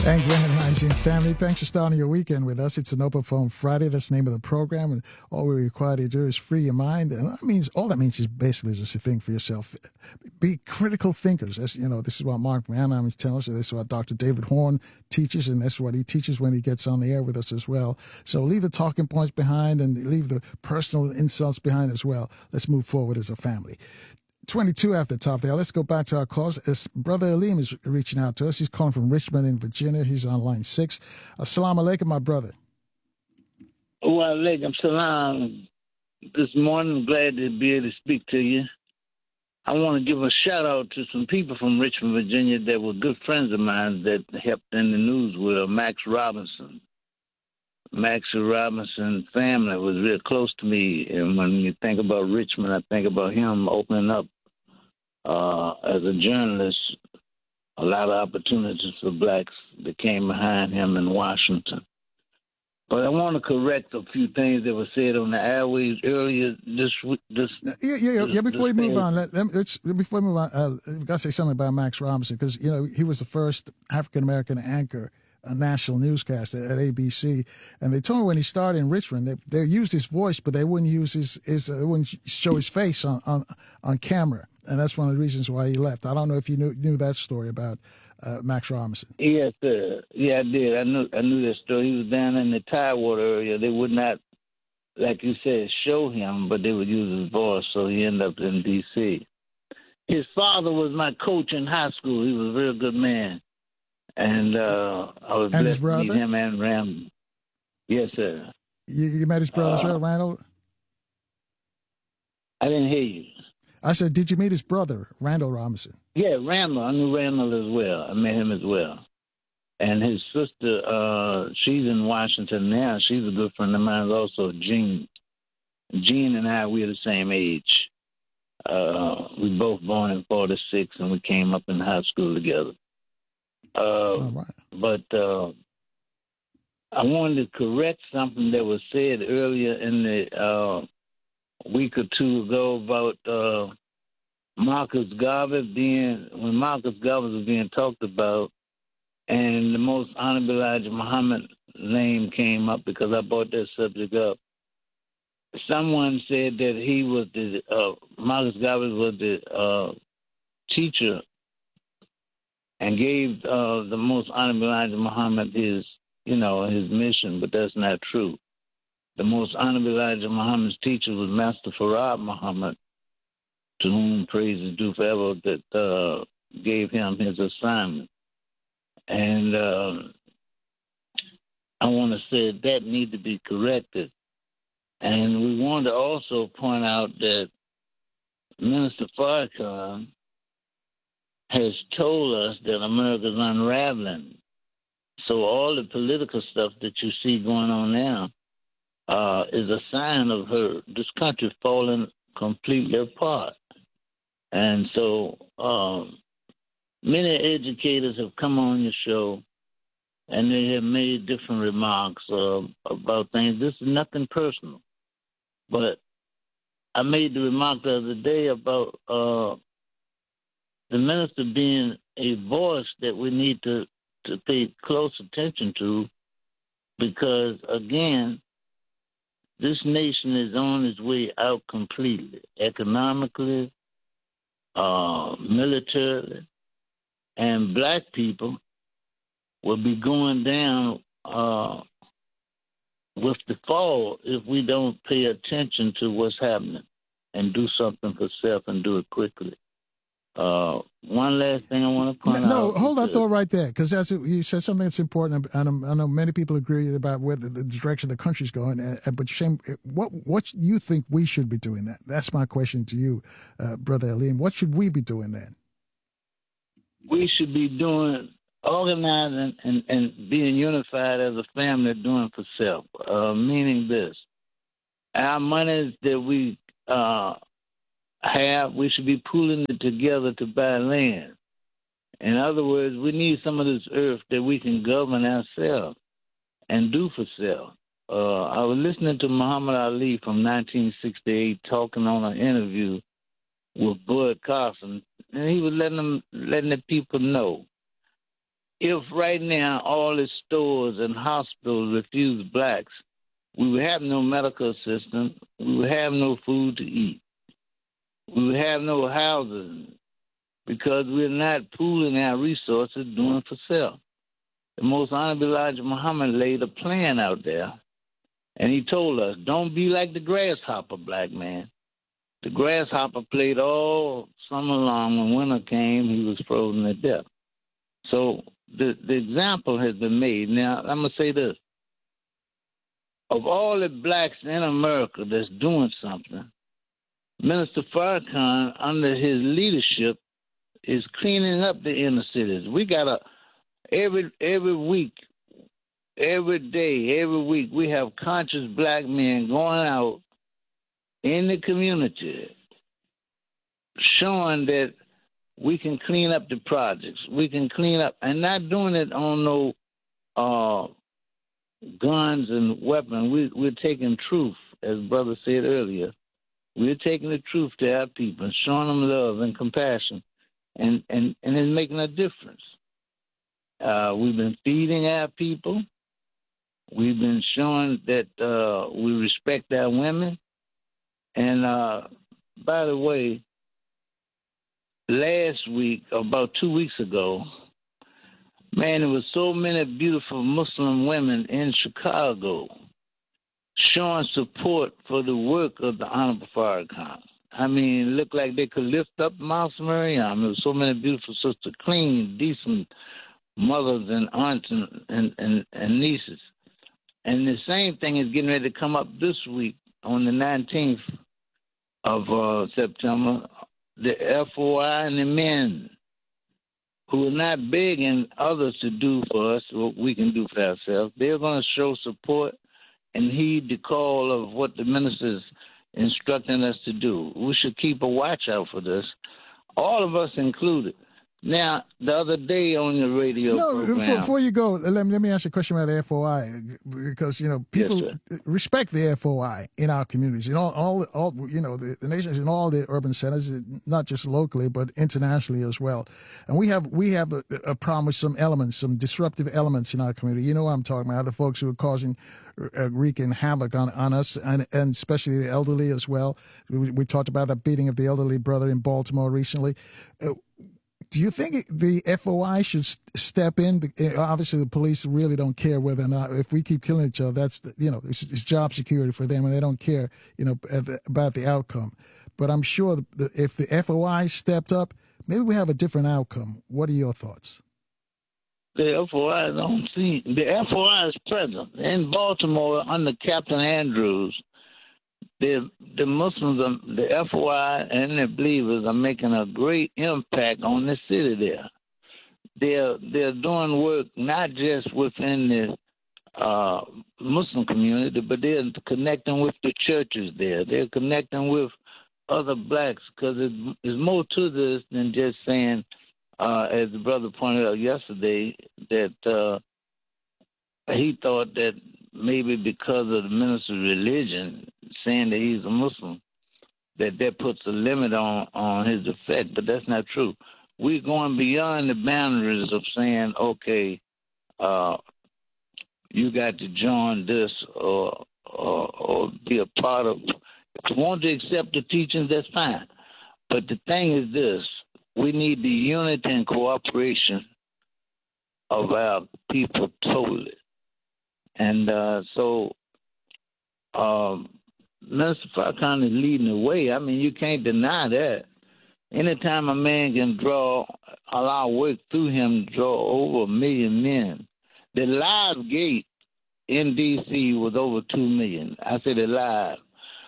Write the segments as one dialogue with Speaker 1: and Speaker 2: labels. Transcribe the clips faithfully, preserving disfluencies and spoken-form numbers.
Speaker 1: And Grand Rising family, thanks for starting your weekend with us. It's an Open Phone Friday. That's the name of the program. And all we require to do is free your mind. And that means, all that means is basically just to think for yourself. Be critical thinkers. That's, you know, this is what Mark Manheim is telling us. This is what Doctor David Horn teaches. And that's what he teaches when he gets on the air with us as well. So leave the talking points behind and leave the personal insults behind as well. Let's move forward as a family. twenty-two after the top there. Let's go back to our calls. As Brother Aleem is reaching out to us. He's calling from Richmond in Virginia. He's on line six. Assalamu alaikum, my brother.
Speaker 2: Wa alaikum salam. This morning, glad to be able to speak to you. I want to give a shout out to some people from Richmond, Virginia that were good friends of mine that helped in the news with Max Robinson. Max Robinson family was real close to me. And when you think about Richmond, I think about him opening up Uh, as a journalist, a lot of opportunities for blacks that came behind him in Washington. But I want to correct a few things that were said on the airwaves earlier this week. This,
Speaker 1: yeah, yeah, yeah.
Speaker 2: this,
Speaker 1: yeah before we move
Speaker 2: thing.
Speaker 1: on, let, let, let's, before we move on, uh, we've got to say something about Max Robinson because, you know, he was the first African-American anchor, a national newscaster at A B C. And they told me when he started in Richmond, they, they used his voice, but they wouldn't use his, his uh, they wouldn't show his face on, on, on camera. And that's one of the reasons why he left. I don't know if you knew knew that story about uh, Max Robinson.
Speaker 2: Yes, sir. Yeah, I did. I knew I knew that story. He was down in the Tidewater area. They would not, like you said, show him, but they would use his voice, so he ended up in D C. His father was my coach in high school. He was a real good man. And uh, I was
Speaker 1: and
Speaker 2: blessed
Speaker 1: to
Speaker 2: meet him and Ram. Yes, sir.
Speaker 1: You, you met his brother, uh, Randall?
Speaker 2: I didn't hear you.
Speaker 1: I said, did you meet his brother, Randall Robinson?
Speaker 2: Yeah, Randall. I knew Randall as well. I met him as well. And his sister, uh, she's in Washington now. She's a good friend of mine also, Jean. Jean and I, we're the same age. Uh, we both born in forty-six, and we came up in high school together. Uh,
Speaker 1: All right.
Speaker 2: But uh, I wanted to correct something that was said earlier in the uh, week or two ago about uh, Marcus Garvey being, when Marcus Garvey was being talked about, and the Most Honorable Elijah Muhammad name came up because I brought that subject up. Someone said that he was the, uh, Marcus Garvey was the uh, teacher and gave uh, the Most Honorable Elijah Muhammad his, you know, his mission, but that's not true. The Most Honorable Elijah Muhammad's teacher was Master Farad Muhammad, to whom praise is due forever, that uh, gave him his assignment. And uh, I want to say that need to be corrected. And we want to also point out that Minister Farrakhan has told us that America's unraveling. So all the political stuff that you see going on now uh, is a sign of her, this country falling completely apart. And so um, many educators have come on your show, and they have made different remarks uh, about things. This is nothing personal. But I made the remark the other day about uh, the minister being a voice that we need to, to pay close attention to because, again, this nation is on its way out completely, economically, uh, militarily, and black people will be going down uh, with the fall if we don't pay attention to what's happening and do something for self and do it quickly. Uh, one last thing I want to point
Speaker 1: no,
Speaker 2: out.
Speaker 1: No, hold that thought right there, because that's you said something that's important, and I know many people agree about where the, the direction the country's going. Uh, but shame, what what you think we should be doing then? That's my question to you, uh, Brother Aleem. What should we be doing then?
Speaker 2: We should be doing organizing and, and being unified as a family, doing for self. Uh, meaning this: our monies that we uh, have, we should be pooling it together to buy land. In other words, we need some of this earth that we can govern ourselves and do for self. Uh, I was listening to Muhammad Ali from nineteen sixty-eight talking on an interview with Bud Carson, and he was letting them, letting the people know if right now all the stores and hospitals refuse blacks, we would have no medical assistance, we would have no food to eat, we would have no houses because we're not pooling our resources doing for self. The Most Honorable Elijah Muhammad laid a plan out there, and he told us, don't be like the grasshopper, black man. The grasshopper played all summer long. When winter came, he was frozen to death. So the, the example has been made. Now, I'm going to say this. Of all the blacks in America that's doing something, Minister Farrakhan, under his leadership, is cleaning up the inner cities. We got a, every every week, every day, every week, we have conscious black men going out in the community showing that we can clean up the projects. We can clean up, and not doing it on no uh, guns and weapons. We, we're taking truth, as Brother said earlier. We're taking the truth to our people and showing them love and compassion, and, and, and it's making a difference. Uh, we've been feeding our people. We've been showing that uh, we respect our women. And uh, by the way, last week, about two weeks ago, man, there was so many beautiful Muslim women in Chicago showing support for the work of the Honorable Farrakhan. I mean, it looked like they could lift up Mount Mariam. There were so many beautiful sisters, clean, decent mothers and aunts and, and, and, and nieces. And the same thing is getting ready to come up this week on the nineteenth of uh, September. The F O I and the men who are not begging others to do for us what we can do for ourselves, they're going to show support and heed the call of what the minister's instructing us to do. We should keep a watch out for this, all of us included. Now, the other day on the radio
Speaker 1: no,
Speaker 2: program...
Speaker 1: Before you go, let me, let me ask you a question about the F O I, because, you know, people
Speaker 2: yes,
Speaker 1: respect the F O I in our communities. In all, all, all you know, the, the nations in all the urban centers, not just locally, but internationally as well. And we have we have a, a problem with some elements, some disruptive elements in our community. You know what I'm talking about, the folks who are causing uh, wreaking havoc on, on us, and, and especially the elderly as well. We, we talked about that beating of the elderly brother in Baltimore recently. Uh, Do you think the F O I should step in? Obviously, the police really don't care whether or not, if we keep killing each other, that's, the, you know, it's, it's job security for them, and they don't care, you know, about the outcome. But I'm sure that if the F O I stepped up, maybe we have a different outcome. What are your thoughts?
Speaker 2: The F O I don't see. The F O I is present in Baltimore under Captain Andrews. The the Muslims, the F O I and the believers are making a great impact on the city there. They're they're doing work not just within the uh, Muslim community, but they're connecting with the churches there. They're connecting with other blacks, because there's more to this than just saying, uh, as the brother pointed out yesterday, that uh, he thought that maybe because of the minister's religion, saying that he's a Muslim, that that puts a limit on, on his effect. But that's not true. We're going beyond the boundaries of saying, okay, uh, you got to join this or, or, or be a part of. If you want to accept the teachings, that's fine. But the thing is this, we need the unity and cooperation of our people totally. And uh, so um, Minister Farrakhan is leading the way. I mean, you can't deny that. Anytime a man can draw, allow work through him to draw over a million men. The live gate in D C was over two million. I said it live.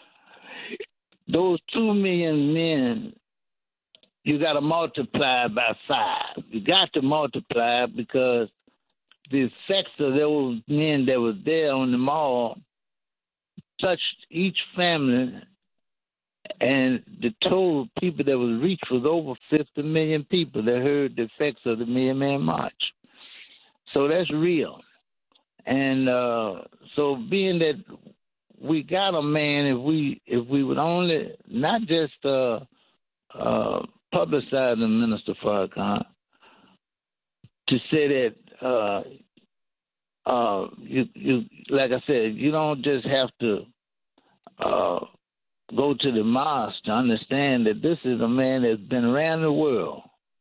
Speaker 2: Those two million men, you got to multiply by five. You got to multiply because the effects of those men that was there on the mall touched each family, and the total people that was reached was over fifty million people that heard the effects of the Million Man March. So that's real. And uh, so being that we got a man, if we if we would only not just uh, uh, publicize the Minister Farrakhan, to say that, uh, uh, you, you, like I said, you don't just have to uh, go to the mosque to understand that this is a man that's been around the world.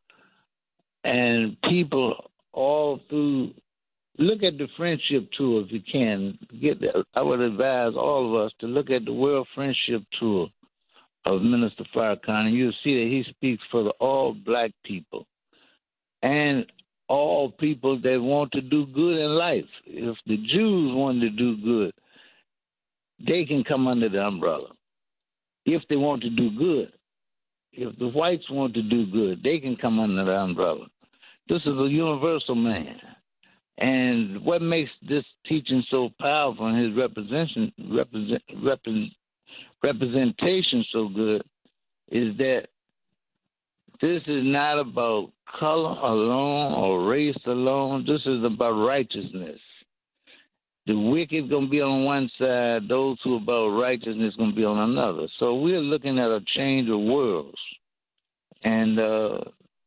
Speaker 2: And people all through, look at the friendship tour if you can. Get that. I would advise all of us to look at the World Friendship Tour of Minister Farrakhan, and you'll see that he speaks for the all black people and all people that want to do good in life. If the Jews want to do good, they can come under the umbrella. If they want to do good, if the whites want to do good, they can come under the umbrella. This is a universal man. And what makes this teaching so powerful and his representation, represent, represent, representation so good is that this is not about color alone or race alone. This is about righteousness. The wicked going to be on one side, those who are about righteousness going to be on another. So we're looking at a change of worlds. And uh,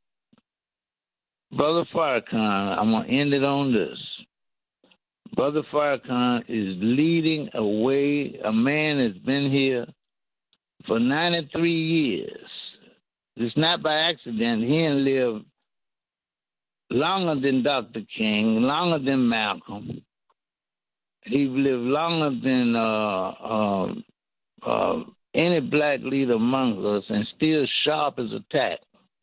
Speaker 2: Brother Farrakhan, I'm going to end it on this. Brother Farrakhan is leading a way. A man that's been here for ninety-three years. It's not by accident. He ain't lived longer than Doctor King, longer than Malcolm. He lived longer than uh, uh, uh, any black leader among us, and still sharp as a tack.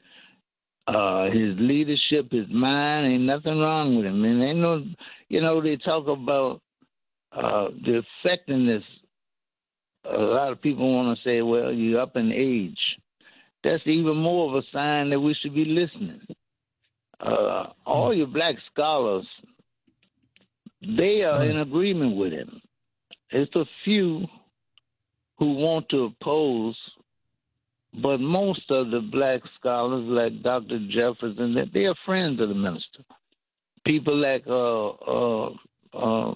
Speaker 2: Uh, his leadership, his mind, ain't nothing wrong with him. And ain't no, you know, they talk about uh, the effectiveness. A lot of people want to say, well, you're up in age. That's even more of a sign that we should be listening. Uh, all your black scholars, they are in agreement with him. It's a few who want to oppose, but most of the black scholars, like Doctor Jefferson, they are friends of the minister. People like uh, uh, uh,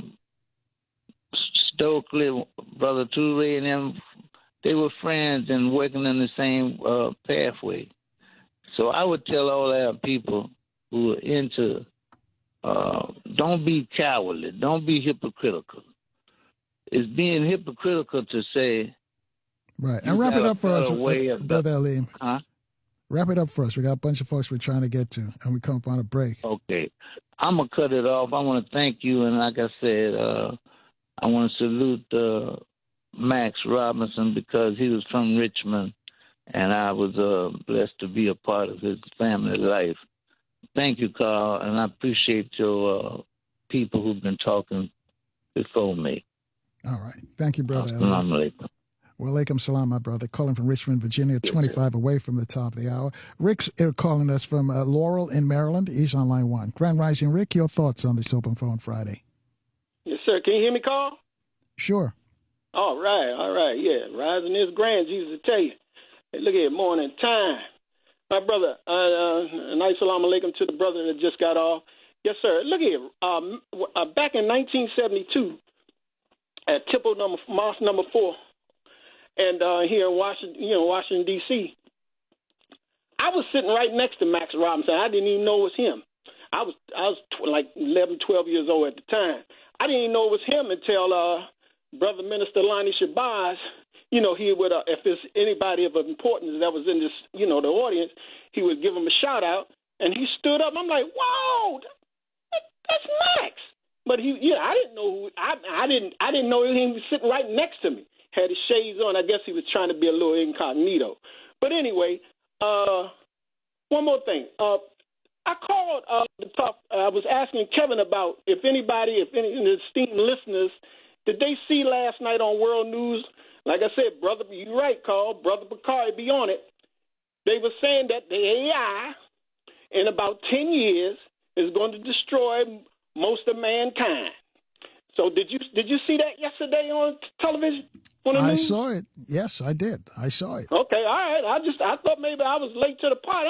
Speaker 2: Stokely, Brother Toure, and them, they were friends and working in the same uh, pathway. So I would tell all our people who are into, uh, don't be cowardly, don't be hypocritical. It's being hypocritical to say,
Speaker 1: right, and wrap it up for us,
Speaker 2: uh,
Speaker 1: Brother Aleem.
Speaker 2: Huh?
Speaker 1: Wrap it up for us. We got a bunch of folks we're trying to get to, and we come up on a break.
Speaker 2: Okay. I'm going to cut it off. I want to thank you, and like I said, uh, I want to salute uh, Max Robinson because he was from Richmond, and I was uh, blessed to be a part of his family life. Thank you, Carl, and I appreciate your uh, people who've been talking before me.
Speaker 1: All right. Thank you, Brother.
Speaker 2: Assalamu alaikum.
Speaker 1: Well, alaikum salam, my brother. Calling from Richmond, Virginia, twenty-five away from the top of the hour. Rick's uh, calling us from uh, Laurel in Maryland. He's on line one. Grand Rising, Rick, your thoughts on this Open Phone Friday?
Speaker 3: Yes, sir. Can you hear me, Carl?
Speaker 1: Sure.
Speaker 3: All right, all right, yeah. Rising is grand, Jesus will tell you. Hey, look at it, morning time. My brother, uh, uh, nice salam alaikum to the brother that just got off. Yes, sir. Look here. Um, uh, back in nineteen seventy-two, at Temple number Mosque number four, and uh, here in Washington, you know, Washington D C, I was sitting right next to Max Robinson. I didn't even know it was him. I was I was tw- like eleven, twelve years old at the time. I didn't even know it was him until uh, Brother Minister Lonnie Shabazz, you know, he would, uh, if there's anybody of importance that was in this, you know, the audience, he would give him a shout out, and he stood up. I'm like, whoa, that, that's Max. But he, yeah, I didn't know who, I, I didn't, I didn't know he was sitting right next to me. Had his shades on. I guess he was trying to be a little incognito. But anyway, uh, one more thing. Uh, I called uh, to talk. Uh, I was asking Kevin about if anybody, if any of the esteemed listeners, did they see last night on World News? Like I said, brother, you're right, Carl. Brother Bakari be on it. They were saying that the A I in about ten years is going to destroy most of mankind. So did you did you see that yesterday on television? On the
Speaker 1: I
Speaker 3: news?
Speaker 1: saw it. Yes, I did. I saw it.
Speaker 3: Okay, all right. I just I thought maybe I was late to the party.